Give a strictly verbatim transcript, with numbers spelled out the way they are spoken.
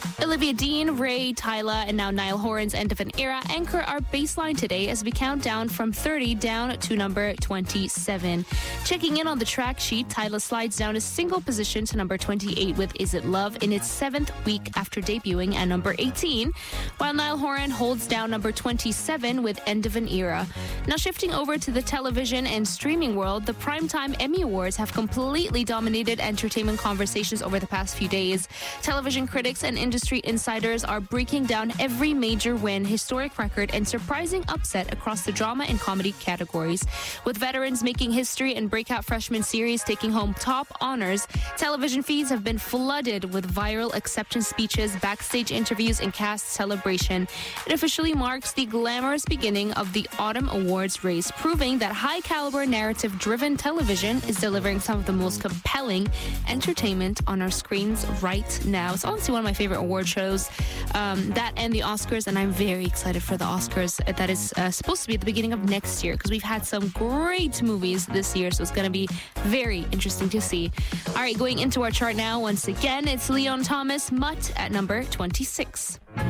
Olivia Dean, Ray, Tyla, and now Niall Horan's End of an Era anchor our baseline today as we count down from thirty down to number twenty-seven. Checking in on the track sheet, Tyla slides down a single position to number twenty-eight with Is It Love in its seventh week after debuting at number eighteen, while Niall Horan holds down number twenty-seven with End of an Era. Now shifting over to the television and streaming world, the Primetime Emmy Awards have completely dominated entertainment conversations over the past few days. Television critics and industry insiders are breaking down every major win, historic record, and surprising upset across the drama and comedy categories. With veterans making history and breakout freshman series taking home top honors, television feeds have been flooded with viral acceptance speeches, backstage interviews, and cast celebration. It officially marks the glamorous beginning of the Autumn Awards race, proving that high-caliber, narrative-driven television is delivering some of the most compelling entertainment on our screens right now. It's honestly one of my favorite award shows, um, that and the Oscars, and I'm very excited for the Oscars. That is uh, supposed to be at the beginning of next year because we've had some great movies this year, so it's going to be very interesting to see. All right, going into our chart now, once again, it's Leon Thomas, Mutt at number twenty-six.